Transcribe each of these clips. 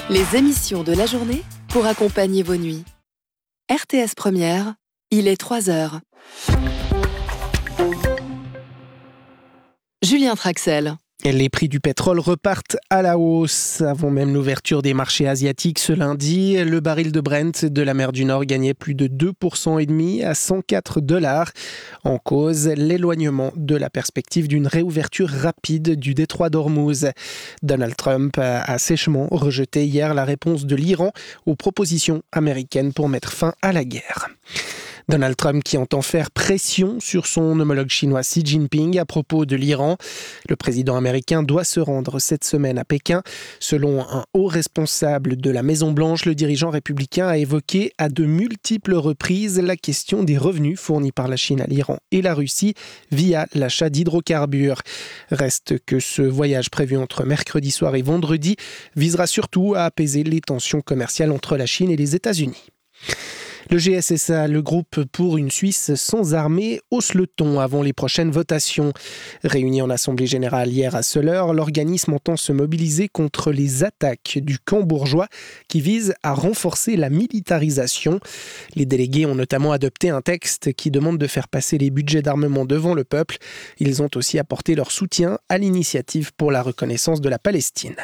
Les émissions de la journée pour accompagner vos nuits. RTS Première, il est 3h. Julien Traxel. Les prix du pétrole repartent à la hausse. Avant même l'ouverture des marchés asiatiques ce lundi, le baril de Brent de la mer du Nord gagnait plus de 2,5% à $104. En cause, l'éloignement de la perspective d'une réouverture rapide du détroit d'Ormuz. Donald Trump a sèchement rejeté hier la réponse de l'Iran aux propositions américaines pour mettre fin à la guerre. Donald Trump qui entend faire pression sur son homologue chinois Xi Jinping à propos de l'Iran. Le président américain doit se rendre cette semaine à Pékin. Selon un haut responsable de la Maison-Blanche, le dirigeant républicain a évoqué à de multiples reprises la question des revenus fournis par la Chine à l'Iran et la Russie via l'achat d'hydrocarbures. Reste que ce voyage prévu entre mercredi soir et vendredi visera surtout à apaiser les tensions commerciales entre la Chine et les États-Unis. Le GSSA, le groupe pour une Suisse sans armée, hausse le ton avant les prochaines votations. Réuni en Assemblée générale hier à Soleure, l'organisme entend se mobiliser contre les attaques du camp bourgeois qui visent à renforcer la militarisation. Les délégués ont notamment adopté un texte qui demande de faire passer les budgets d'armement devant le peuple. Ils ont aussi apporté leur soutien à l'initiative pour la reconnaissance de la Palestine.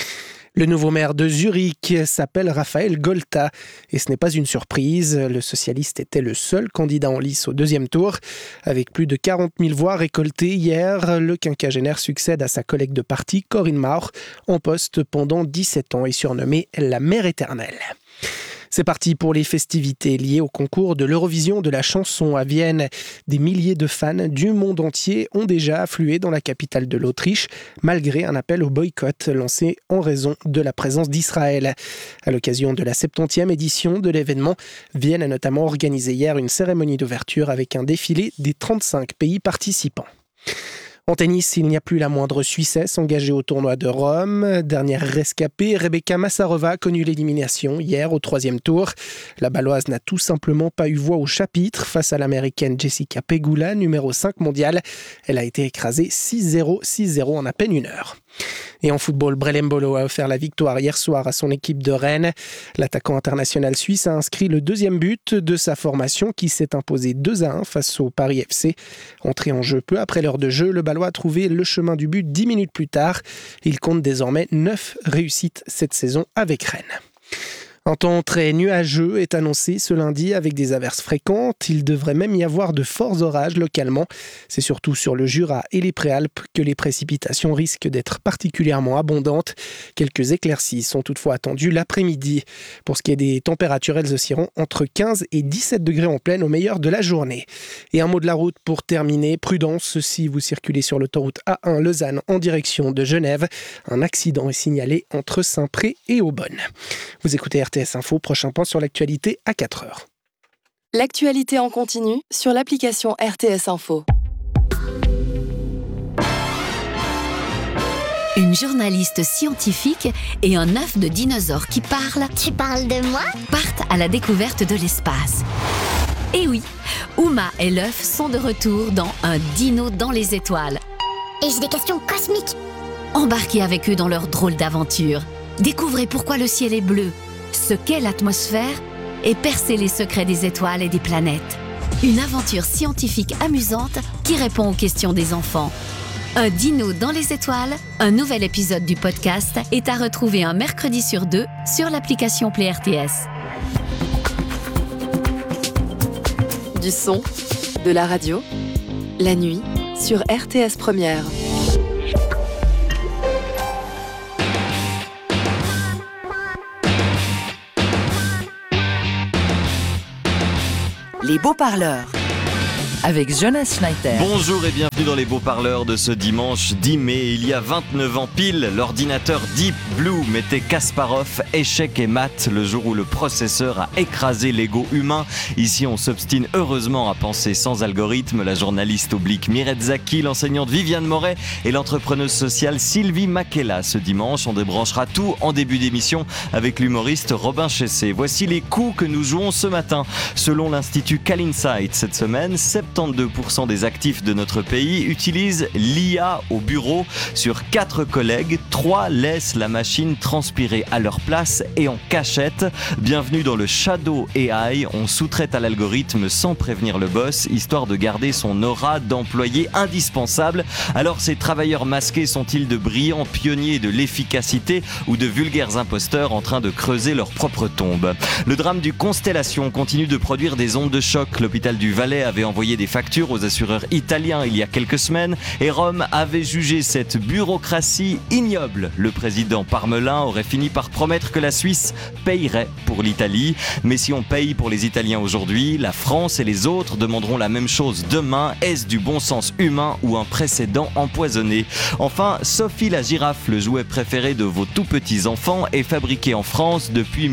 Le nouveau maire de Zurich s'appelle Raphaël Golta et ce n'est pas une surprise. Le socialiste était le seul candidat en lice au deuxième tour. Avec plus de 40 000 voix récoltées hier, le quinquagénaire succède à sa collègue de parti Corinne Mauch, en poste pendant 17 ans et surnommée la mère éternelle. C'est parti pour les festivités liées au concours de l'Eurovision de la chanson à Vienne. Des milliers de fans du monde entier ont déjà afflué dans la capitale de l'Autriche, malgré un appel au boycott lancé en raison de la présence d'Israël. À l'occasion de la 70e édition de l'événement, Vienne a notamment organisé hier une cérémonie d'ouverture avec un défilé des 35 pays participants. En tennis, il n'y a plus la moindre Suissesse engagée au tournoi de Rome. Dernière rescapée, Rebecca Massarova a connu l'élimination hier au 3e tour. La Baloise n'a tout simplement pas eu voix au chapitre face à l'Américaine Jessica Pegula, numéro 5 mondial. Elle a été écrasée 6-0, 6-0 en à peine une heure. Et en football, Brelem Bolo a offert la victoire hier soir à son équipe de Rennes. L'attaquant international suisse a inscrit le deuxième but de sa formation qui s'est imposé 2-1 face au Paris FC. Entré en jeu peu après l'heure de jeu, le Balois a trouvé le chemin du but 10 minutes plus tard. Il compte désormais 9 réussites cette saison avec Rennes. Un temps très nuageux est annoncé ce lundi avec des averses fréquentes. Il devrait même y avoir de forts orages localement. C'est surtout sur le Jura et les Préalpes que les précipitations risquent d'être particulièrement abondantes. Quelques éclaircies sont toutefois attendues l'après-midi. Pour ce qui est des températures, elles oscilleront entre 15 et 17 degrés en pleine au meilleur de la journée. Et un mot de la route pour terminer. Prudence si vous circulez sur l'autoroute A1 Lausanne en direction de Genève. Un accident est signalé entre Saint-Pré et Aubonne. Vous écoutez RTS Info, prochain point sur l'actualité à 4h. L'actualité en continu sur l'application RTS Info. Une journaliste scientifique et un œuf de dinosaure qui parle. Tu parles de moi ? Partent à la découverte de l'espace. Et oui, Uma et l'œuf sont de retour dans Un dino dans les étoiles. Et j'ai des questions cosmiques. Embarquez avec eux dans leur drôle d'aventure. Découvrez pourquoi le ciel est bleu, ce qu'est l'atmosphère et percez les secrets des étoiles et des planètes. Une aventure scientifique amusante qui répond aux questions des enfants. Un dino dans les étoiles, un nouvel épisode du podcast est à retrouver un mercredi sur 2 sur l'application Play RTS. Du son, de la radio, la nuit sur RTS Première. Les beaux-parleurs avec Jonas Schneider. Bonjour et bienvenue dans les beaux-parleurs de ce dimanche 10 mai. Il y a 29 ans pile, l'ordinateur Deep Blue mettait Kasparov, échec et maths le jour où le processeur a écrasé l'ego humain. Ici, on s'obstine heureusement à penser sans algorithme. La journaliste oblique Mireille Zaki, l'enseignante Viviane Moret et l'entrepreneuse sociale Sylvie Makela. Ce dimanche, on débranchera tout en début d'émission avec l'humoriste Robin Chessé. Voici les coups que nous jouons ce matin. Selon l'Institut Calinsight, cette semaine, 72% des actifs de notre pays pays utilisent l'IA au bureau. Sur 4 collègues, 3 laissent la machine transpirer à leur place et en cachette. Bienvenue dans le Shadow AI. On sous-traite à l'algorithme sans prévenir le boss, histoire de garder son aura d'employé indispensable. Alors ces travailleurs masqués sont-ils de brillants pionniers de l'efficacité ou de vulgaires imposteurs en train de creuser leur propre tombe? Le drame du Constellation continue de produire des ondes de choc. L'hôpital du Valais avait envoyé des factures aux assureurs italiens il y a quelques semaines et Rome avait jugé cette bureaucratie ignoble. Le président Parmelin aurait fini par promettre que la Suisse payerait pour l'Italie. Mais si on paye pour les Italiens aujourd'hui, la France et les autres demanderont la même chose demain. Est-ce du bon sens humain ou un précédent empoisonné? Enfin, Sophie la girafe, le jouet préféré de vos tout petits enfants, est fabriqué en France depuis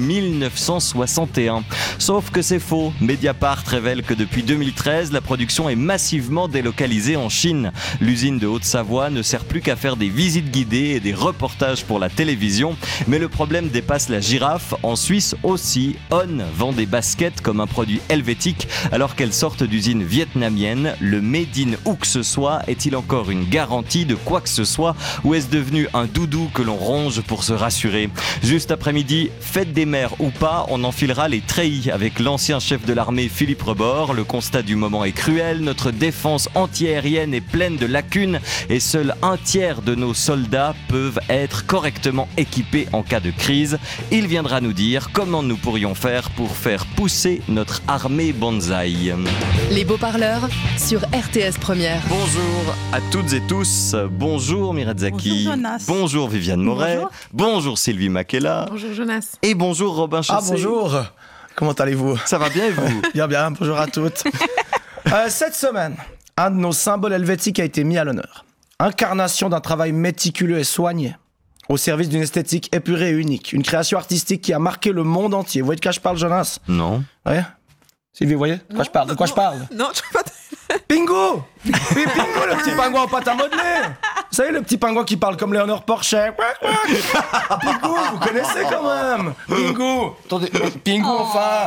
1961. Sauf que c'est faux. Mediapart révèle que depuis 2013, la production est massivement délocalisée en Chine. L'usine de Haute-Savoie ne sert plus qu'à faire des visites guidées et des reportages pour la télévision. Mais le problème dépasse la girafe. En Suisse aussi, On vend des baskets comme un produit helvétique alors qu'elles sortent d'usines vietnamiennes. Le Made in où que ce soit est-il encore une garantie de quoi que ce soit ou est-ce devenu un doudou que l'on ronge pour se rassurer? Juste après-midi, fête des mères ou pas, on enfilera les treillis avec l'ancien chef de l'armée Philippe Rebord. Le constat du moment est cruel, notre défense antiaérienne est pleine de lacunes et seul un tiers de nos soldats peuvent être correctement équipés en cas de crise. Il viendra nous dire comment nous pourrions faire pour faire pousser notre armée bonsaï. Les beaux parleurs sur RTS Première. Bonjour à toutes et tous. Bonjour Miretzaki. Bonjour Jonas. Bonjour Viviane Moret. Bonjour Sylvie Makela. Bonjour Jonas. Et bonjour Robin Chaussé. Ah bonjour. Comment allez-vous? Ça va bien et vous? Bien, bien. Bonjour à toutes. Cette semaine, un de nos symboles helvétiques a été mis à l'honneur. Incarnation d'un travail méticuleux et soigné, au service d'une esthétique épurée et unique. Une création artistique qui a marqué le monde entier. Vous voyez de quoi je parle, Jonas? Non. Ouais. Sylvie, vous voyez de quoi je parle? De quoi je parle? Non, je peux pas. Pingu! Oui, Pingu, le petit pingouin en pâte à modeler! Vous savez, le petit pingouin qui parle comme Léonore Porchet? Pingu, vous connaissez quand même! Pingu! Attendez, Pingu, enfin!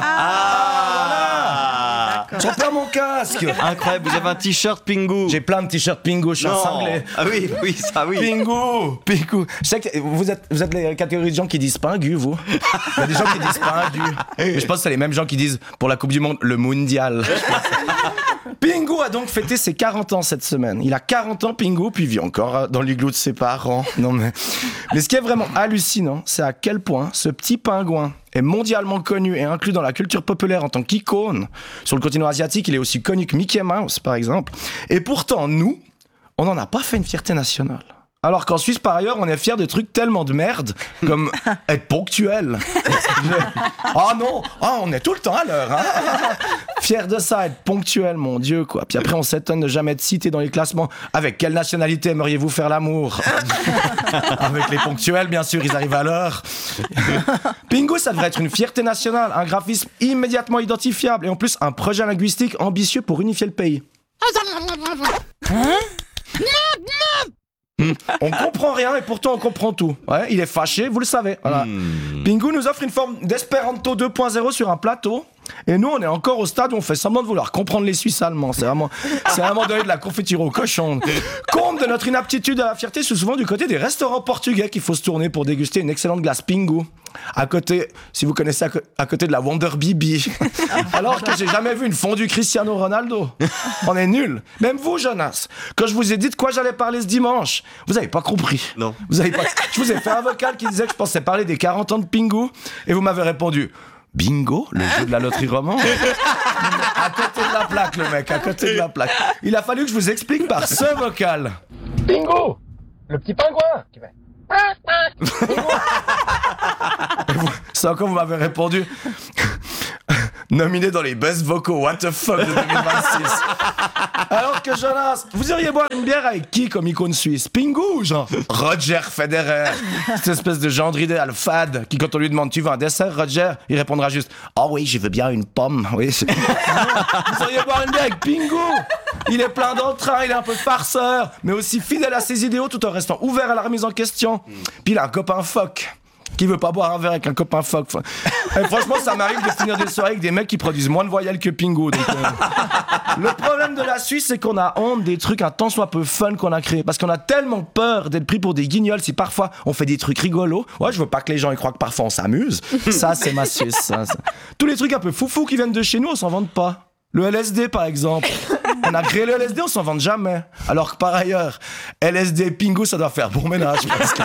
Voilà! J'ai pas mon casque! Incroyable, vous avez un t-shirt Pingu. J'ai plein de t-shirts Pingu, je suis un cinglé. Ah oui, oui, ça oui. Pingu! Pingu! Je sais que vous êtes les catégories de gens qui disent Pingu, vous. Il y a des gens qui disent Pingu. Mais je pense que c'est les mêmes gens qui disent, pour la Coupe du Monde, le Mondial. Pingu a donc fêté ses 40 ans cette semaine. Il a 40 ans, Pingu, puis il vit encore dans l'igloo de ses parents. Non mais ce qui est vraiment hallucinant, c'est à quel point ce petit pingouin est mondialement connu et inclus dans la culture populaire en tant qu'icône. Sur le continent asiatique, il est aussi connu que Mickey Mouse, par exemple. Et pourtant, nous, on n'en a pas fait une fierté nationale. Alors qu'en Suisse, par ailleurs, on est fiers de trucs tellement de merde, comme être ponctuel. Ah non, on est tout le temps à l'heure. Hein. Fiers de ça, être ponctuel, mon Dieu, quoi. Puis après, on s'étonne de jamais être cité dans les classements. Avec quelle nationalité aimeriez-vous faire l'amour? Avec les ponctuels, bien sûr, ils arrivent à l'heure. Pingu, ça devrait être une fierté nationale, un graphisme immédiatement identifiable et en plus un projet linguistique ambitieux pour unifier le pays. On comprend rien et pourtant on comprend tout. Ouais, il est fâché, vous le savez. Voilà. Pingu nous offre une forme d'espéranto 2.0 sur un plateau. Et nous, on est encore au stade où on fait semblant de vouloir comprendre les Suisses allemands. C'est vraiment donner de la confiture au cochon. Comble de notre inaptitude à la fierté, c'est souvent du côté des restaurants portugais qu'il faut se tourner pour déguster une excellente glace Pingu. À côté, si vous connaissez, à côté de la Wonder Bibi. Alors que j'ai jamais vu une fondue Cristiano Ronaldo. On est nuls. Même vous, Jonas. Quand je vous ai dit de quoi j'allais parler ce dimanche, vous avez pas compris. Non. Vous avez pas... Je vous ai fait un vocal qui disait que je pensais parler des 40 ans de Pingu. Et vous m'avez répondu... Bingo, le jeu de la loterie romande. À côté de la plaque, le mec, à côté de la plaque. Il a fallu que je vous explique par ce vocal. Bingo, le petit pingouin qui fait... C'est encore, vous m'avez répondu... Nominé dans les best vocaux What the fuck de 2026. Alors que Jonas, vous iriez boire une bière avec qui comme icône suisse? Pingu ou genre Roger Federer? Cette espèce de gendre idéal fade qui, quand on lui demande tu veux un dessert, Roger, il répondra juste oh oui, je veux bien une pomme. Oui, vous iriez boire une bière avec Pingu. Il est plein d'entrain, il est un peu farceur, mais aussi fidèle à ses idéaux tout en restant ouvert à la remise en question. Puis il a un copain phoque. Qui veut pas boire un verre avec un copain phoque? Et franchement, ça m'arrive de finir des soirées avec des mecs qui produisent moins de voyelles que Pingu. Donc, Le problème de la Suisse, c'est qu'on a honte des trucs un tant soit peu fun qu'on a créés. Parce qu'on a tellement peur d'être pris pour des guignols si parfois on fait des trucs rigolos. Ouais, je veux pas que les gens y croient que parfois on s'amuse. Ça, c'est ma Suisse. Ça. Tous les trucs un peu foufou qui viennent de chez nous, on s'en vante pas. Le LSD, par exemple. On a créé le LSD, on s'en vante jamais. Alors que par ailleurs, LSD, Pingu, ça doit faire bon ménage.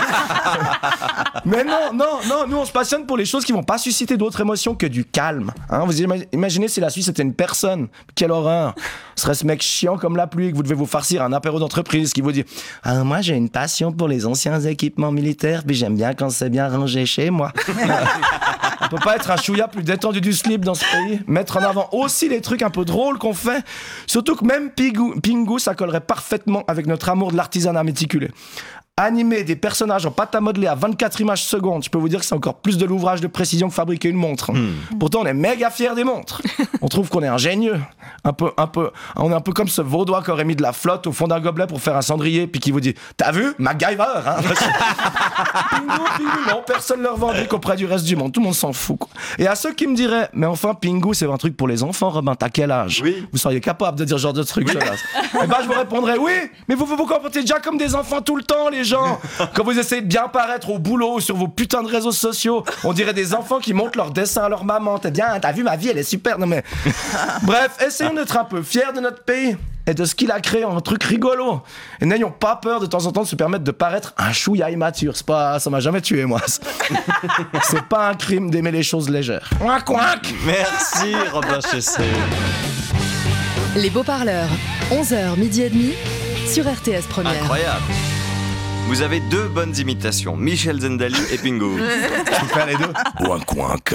Mais non, nous on se passionne pour les choses qui vont pas susciter d'autres émotions que du calme. Hein, vous imaginez si la Suisse était une personne, quelle horreur. Ce serait ce mec chiant comme la pluie que vous devez vous farcir un apéro d'entreprise qui vous dit « Ah, moi j'ai une passion pour les anciens équipements militaires, puis j'aime bien quand c'est bien rangé chez moi. » On peut pas être un chouïa plus détendu du slip dans ce pays. Mettre en avant aussi les trucs un peu drôles qu'on fait. Surtout que même Pingu, ça collerait parfaitement avec notre amour de l'artisanat méticulé. Animer des personnages en pâte à modeler à 24 images secondes, je peux vous dire que c'est encore plus de l'ouvrage de précision que fabriquer une montre. Pourtant, on est méga fiers des montres. On trouve qu'on est ingénieux. On est un peu comme ce vaudois qui aurait mis de la flotte au fond d'un gobelet pour faire un cendrier, puis qui vous dit « T'as vu, MacGyver hein ?» Pingu, non, personne ne le revendique auprès du reste du monde. Tout le monde s'en fout. Quoi. Et à ceux qui me diraient « Mais enfin, Pingu, c'est un truc pour les enfants, Robin, t'as quel âge ?» Oui. Vous seriez capable de dire ce genre de truc, Eh ben, je vous répondrais « Oui, mais vous vous comportez déjà comme des enfants tout le temps, les gens. Quand vous essayez de bien paraître au boulot ou sur vos putains de réseaux sociaux, on dirait des enfants qui montrent leurs dessins à leur maman. T'as vu ma vie, elle est super. Non mais... Bref, essayons d'être un peu fiers de notre pays et de ce qu'il a créé en truc rigolo. Et n'ayons pas peur de temps en temps de se permettre de paraître un chouïa immature. C'est pas... Ça m'a jamais tué, moi. C'est pas un crime d'aimer les choses légères. Ouac, ouac. Merci Robin Chessé. Les beaux-parleurs, 11h, midi et demi, sur RTS Première. Incroyable. Vous avez 2 bonnes imitations, Michel Zendali et Pingu. Je peux faire les deux. Ouac, ouac.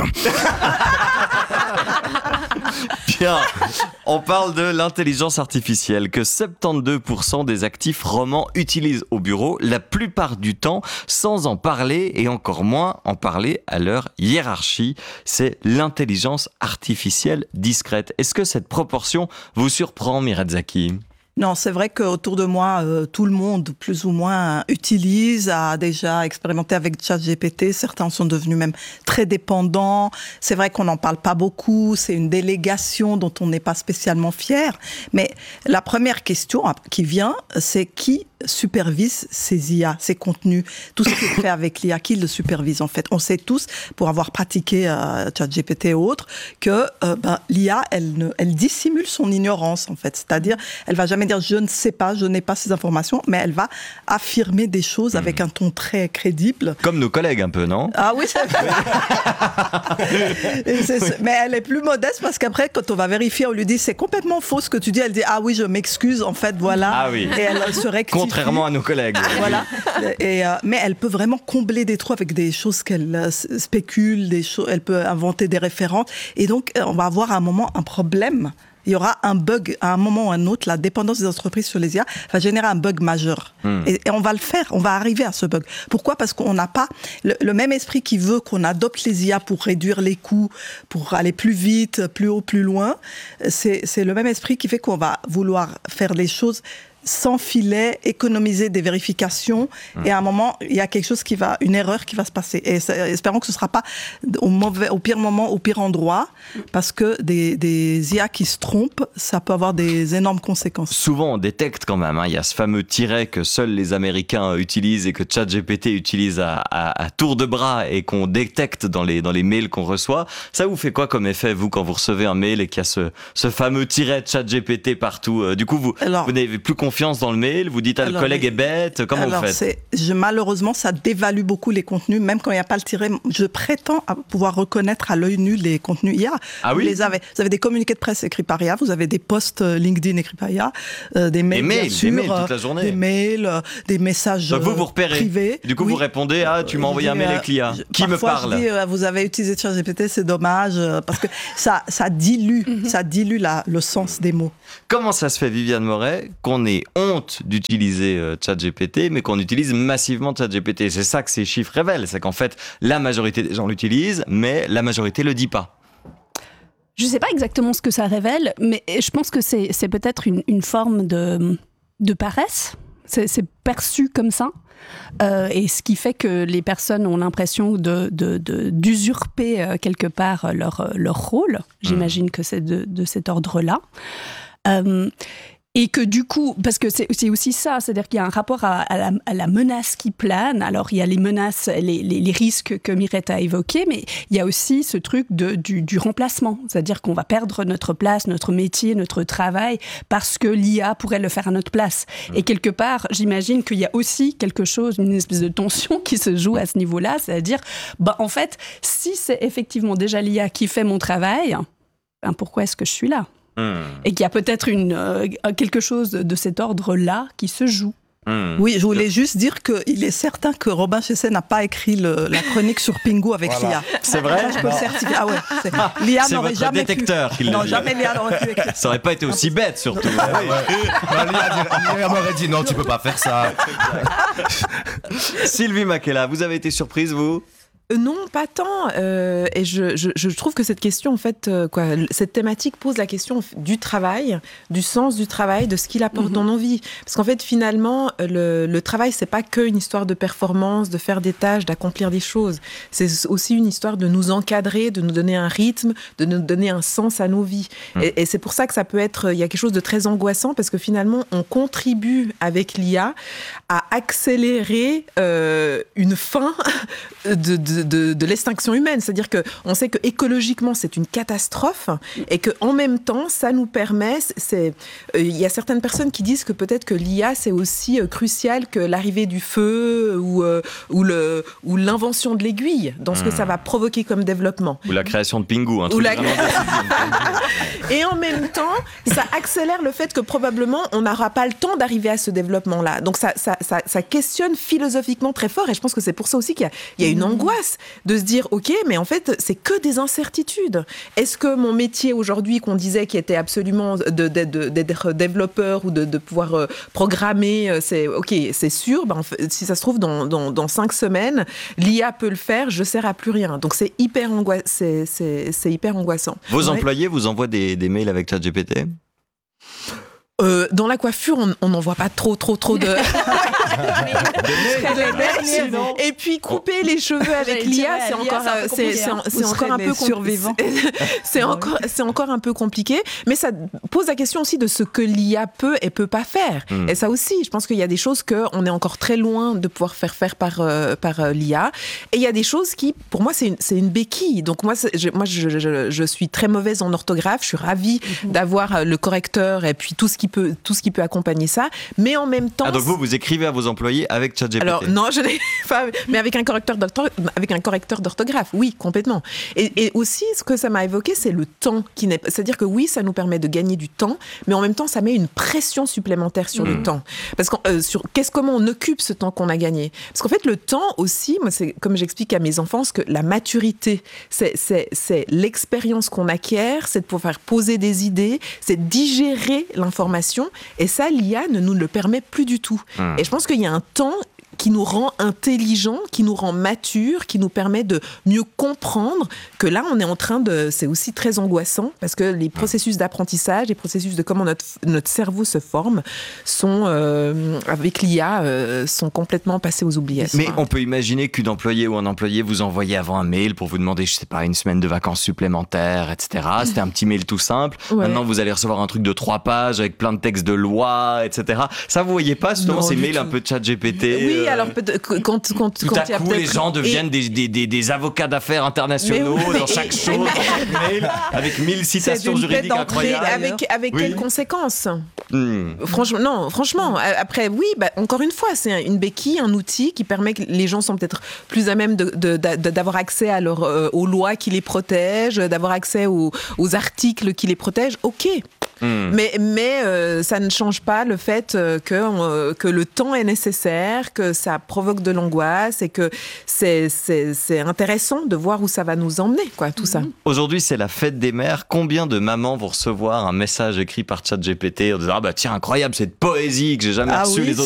Bien, on parle de l'intelligence artificielle que 72% des actifs romans utilisent au bureau, la plupart du temps sans en parler et encore moins en parler à leur hiérarchie. C'est l'intelligence artificielle discrète. Est-ce que cette proportion vous surprend, Mireille Zaki ? Non, c'est vrai qu'autour de moi, tout le monde, plus ou moins, utilise, a déjà expérimenté avec ChatGPT. Certains sont devenus même très dépendants. C'est vrai qu'on n'en parle pas beaucoup. C'est une délégation dont on n'est pas spécialement fier. Mais la première question qui vient, c'est qui supervise ces IA, ces contenus, tout ce qui est fait avec l'IA, qui le supervise en fait. On sait tous, pour avoir pratiqué ChatGPT et autres, que l'IA, elle dissimule son ignorance en fait. C'est-à-dire, elle va jamais dire je ne sais pas, je n'ai pas ces informations, mais elle va affirmer des choses avec un ton très crédible. Comme nos collègues un peu, non ? Ah oui, c'est vrai. Mais elle est plus modeste parce qu'après, quand on va vérifier, on lui dit c'est complètement faux ce que tu dis. Elle dit ah oui, je m'excuse, en fait, voilà. Ah oui. Et elle se rectifie. Contrairement à nos collègues. Voilà. Mais elle peut vraiment combler des trous avec des choses qu'elle spécule, elle peut inventer des références. Et donc, on va avoir à un moment un problème. Il y aura un bug à un moment ou à un autre. La dépendance des entreprises sur les IA va générer un bug majeur. Et on va le faire. On va arriver à ce bug. Pourquoi ? Parce qu'on n'a pas le même esprit qui veut qu'on adopte les IA pour réduire les coûts, pour aller plus vite, plus haut, plus loin. C'est le même esprit qui fait qu'on va vouloir faire les choses sans filet, économiser des vérifications, et à un moment, il y a quelque chose une erreur qui va se passer. Et espérons que ce ne sera pas au pire moment, au pire endroit, parce que des IA qui se trompent, ça peut avoir des énormes conséquences. Souvent, on détecte quand même, il y a ce fameux tiret que seuls les Américains utilisent et que ChatGPT utilise à tour de bras et qu'on détecte dans les mails qu'on reçoit. Ça vous fait quoi comme effet, vous, quand vous recevez un mail et qu'il y a ce fameux tiret de ChatGPT partout ? Du coup, vous n'avez plus confiance dans le mail, vous dites le collègue est bête, comment vous faites ? Malheureusement, ça dévalue beaucoup les contenus, même quand il n'y a pas le tiret. Je prétends pouvoir reconnaître à l'œil nu les contenus IA. Ah oui ? Vous avez des communiqués de presse écrits par IA, vous avez des posts LinkedIn écrits par IA, des mails, bien sûr, des mails toute la journée. Des mails, des messages donc vous repérez. Privés. Du coup, vous répondez tu m'as envoyé un mail avec l'IA. Qui me parle ? Je dis, vous avez utilisé ChatGPT, c'est dommage, parce que ça dilue le sens des mots. Comment ça se fait, Viviane Moret, qu'on ait honte d'utiliser ChatGPT, mais qu'on utilise massivement ChatGPT ? C'est ça que ces chiffres révèlent, c'est qu'en fait, la majorité des gens l'utilisent, mais la majorité ne le dit pas. Je ne sais pas exactement ce que ça révèle, mais je pense que c'est peut-être une forme de paresse. C'est perçu comme ça. Et ce qui fait que les personnes ont l'impression d'usurper quelque part leur rôle. J'imagine que c'est de cet ordre-là. Et que du coup, parce que c'est aussi ça, c'est-à-dire qu'il y a un rapport à la menace qui plane. Alors, il y a les menaces, les risques que Mirette a évoqués, mais il y a aussi ce truc du remplacement. C'est-à-dire qu'on va perdre notre place, notre métier, notre travail, parce que l'IA pourrait le faire à notre place. Et quelque part, j'imagine qu'il y a aussi quelque chose, une espèce de tension qui se joue à ce niveau-là. C'est-à-dire, en fait, si c'est effectivement déjà l'IA qui fait mon travail, pourquoi est-ce que je suis là ? Et qu'il y a peut-être quelque chose de cet ordre-là qui se joue. Oui, je voulais juste dire qu'il est certain que Robin Chesset n'a pas écrit la chronique sur Pingu avec l'IA. C'est vrai ? Ça, je peux le certifier. Ah ouais. L'IA c'est n'aurait votre jamais détecteur qui Non, l'a dit. jamais l'IA n'aurait pu écrire. Ça aurait pas été aussi bête, surtout. L'IA m'aurait dit non, tu peux pas faire ça. Sylvie Makela, vous avez été surprise, vous ? Non, pas tant. Et je trouve que cette question, en fait, cette thématique pose la question du travail, du sens du travail, de ce qu'il apporte dans nos vies. Parce qu'en fait, finalement, le travail, c'est pas qu'une histoire de performance, de faire des tâches, d'accomplir des choses. C'est aussi une histoire de nous encadrer, de nous donner un rythme, de nous donner un sens à nos vies. Et c'est pour ça que ça peut être, il y a quelque chose de très angoissant, parce que finalement, on contribue avec l'IA à accélérer une fin de l'extinction humaine. C'est-à-dire qu'on sait que écologiquement, c'est une catastrophe et qu'en même temps, ça nous permet... Il y a certaines personnes qui disent que peut-être que l'IA, c'est aussi crucial que l'arrivée du feu ou l'invention de l'aiguille dans ce que ça va provoquer comme développement. Ou la création de Pingu. Un truc vraiment Et en même temps, ça accélère le fait que probablement, on n'aura pas le temps d'arriver à ce développement-là. Donc ça questionne philosophiquement très fort et je pense que c'est pour ça aussi qu'il y a une angoisse de se dire, ok, mais en fait, c'est que des incertitudes. Est-ce que mon métier aujourd'hui, qu'on disait qui était absolument d'être développeur ou de pouvoir programmer, c'est sûr, si ça se trouve, dans 5 semaines, l'IA peut le faire, je ne sers à plus rien. Donc c'est hyper angoissant. Vos employés vous envoient des mails avec ChatGPT ? Dans la coiffure, on n'en voit pas trop de... Et puis couper les cheveux avec l'IA, c'est encore un peu c'est encore un peu compliqué, mais ça pose la question aussi de ce que l'IA peut et peut pas faire. Et ça aussi, je pense qu'il y a des choses qu'on est encore très loin de pouvoir faire par l'IA, et il y a des choses qui, pour moi, c'est une béquille. Donc moi, je suis très mauvaise en orthographe. Je suis ravie d'avoir le correcteur et puis tout ce qui peut accompagner ça, mais en même temps... donc vous écrivez à vos employés avec ChatGPT ? Alors non, je n'ai pas, mais avec un correcteur d'orthographe, oui, complètement. Et aussi, ce que ça m'a évoqué, c'est le temps qui n'est... C'est-à-dire que oui, ça nous permet de gagner du temps, mais en même temps, ça met une pression supplémentaire sur le temps. Parce que comment on occupe ce temps qu'on a gagné ? Parce qu'en fait, le temps aussi, moi, c'est comme j'explique à mes enfants, que la maturité, c'est l'expérience qu'on acquiert, c'est de pouvoir poser des idées, c'est de digérer l'information. Et ça, l'IA ne nous le permet plus du tout. Et je pense qu'il y a un temps qui nous rend intelligents, qui nous rend matures, qui nous permet de mieux comprendre que là, on est en train de... C'est aussi très angoissant parce que les processus d'apprentissage, les processus de comment notre cerveau se forme sont, avec l'IA, sont complètement passés aux oubliettes. Mais on peut imaginer qu'une employée ou un employé vous envoyait avant un mail pour vous demander, je sais pas, une semaine de vacances supplémentaires, etc. C'était un petit mail tout simple. Ouais. Maintenant, vous allez recevoir un truc de 3 pages avec plein de textes de loi, etc. Ça, vous voyez pas justement ces mails un peu de ChatGPT? Oui, alors quand tout à coup les gens deviennent des avocats d'affaires internationaux dans chaque chose, avec 1000 citations juridiques incroyables. Avec quelles conséquences? Franchement, après oui, encore une fois, c'est une béquille, un outil qui permet que les gens sont peut-être plus à même d'avoir accès à aux lois qui les protègent, d'avoir accès aux articles qui les protègent. Ok. Mais ça ne change pas le fait que le temps est nécessaire, que ça provoque de l'angoisse et que c'est intéressant de voir où ça va nous emmener, quoi, tout ça. Aujourd'hui, c'est la fête des mères. Combien de mamans vont recevoir un message écrit par ChatGPT en disant « Ah bah tiens, incroyable, cette poésie que j'ai jamais reçue les autres